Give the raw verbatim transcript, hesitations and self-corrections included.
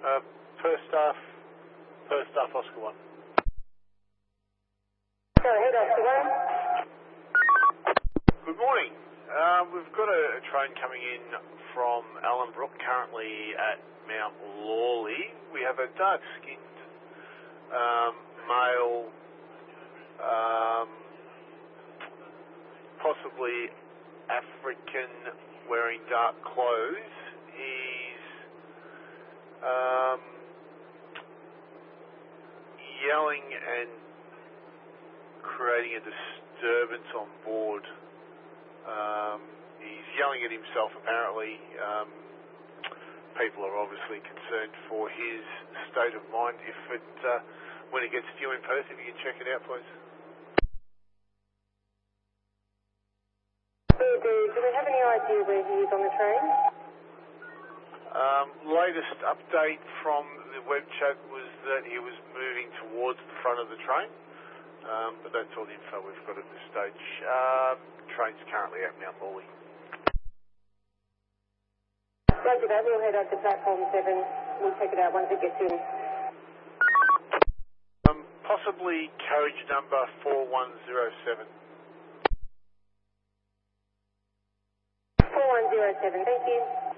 Uh, per staff, per staff Oscar one. Go ahead, Oscar one. Good morning. Uh, we've got a, a train coming in from Allenbrook, currently at Mount Lawley. We have a dark-skinned um, male, um, possibly African, wearing dark clothes. He's um, yelling and creating a disturbance on board. Um, he's yelling at himself, apparently. Um, people are obviously concerned for his state of mind. If it, uh, when it gets due in Perth, if you can check it out, please. Do, do, do we have any idea where he is on the train? Um, latest update from the web chat was that he was moving towards the front of the train, um, but that's all the info we've got at this stage. Um, train's currently at Mount Lawley. Roger that, we'll head up to platform seven. We'll check it out once it gets in. Um, possibly carriage number four one zero seven. four one zero seven, thank you.